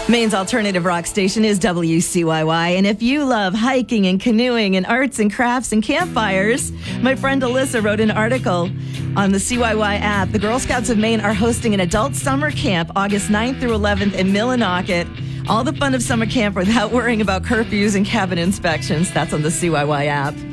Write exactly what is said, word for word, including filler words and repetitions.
Maine's alternative rock station is W C Y Y, and if you love hiking and canoeing and arts and crafts and campfires, my friend Alyssa wrote an article on the C Y Y app. The Girl Scouts of Maine are hosting an adult summer camp August ninth through eleventh in Millinocket. All the fun of summer camp without worrying about curfews and cabin inspections. That's on the C Y Y app.